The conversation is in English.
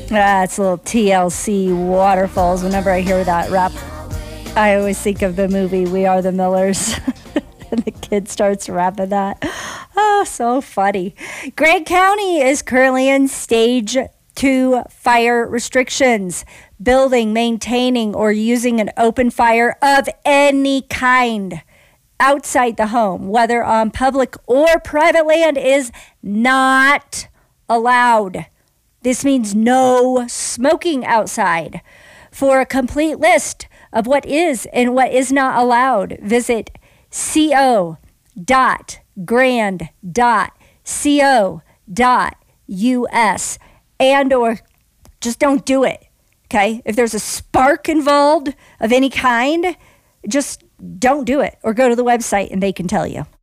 It's a little TLC waterfalls. Whenever I hear that rap, I always think of the movie We Are the Millers. And the kid starts rapping that. Oh, so funny. Grant County is currently in stage 2 fire restrictions. Building, maintaining, or using an open fire of any kind outside the home, whether on public or private land, is not allowed. This means no smoking outside. For a complete list of what is and what is not allowed, visit co.grand.co.us and or just don't do it. Okay? If there's a spark involved of any kind, just don't do it or go to the website and they can tell you.